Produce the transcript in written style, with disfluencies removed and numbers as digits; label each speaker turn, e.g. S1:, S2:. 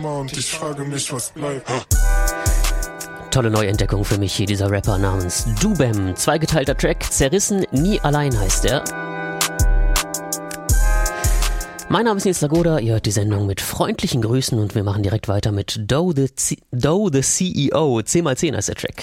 S1: Hammer und ich frage mich, was bleibt.
S2: Tolle Neuentdeckung für mich hier, dieser Rapper namens Dubem. Zweigeteilter Track, Zerrissen, nie allein heißt er. Mein Name ist Nils Lagoda, ihr hört die Sendung mit freundlichen Grüßen und wir machen direkt weiter mit Doe the CEO. 10x10 heißt der Track.